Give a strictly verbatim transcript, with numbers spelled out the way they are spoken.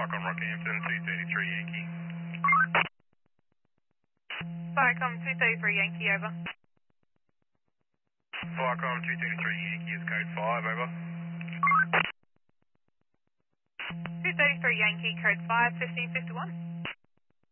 Viacom Rockhampton, two thirty-three Yankee. Viacom two thirty-three Yankee, over. Viacom two thirty-three Yankee is code five, over. two thirty-three Yankee, code five, fifteen fifty-one.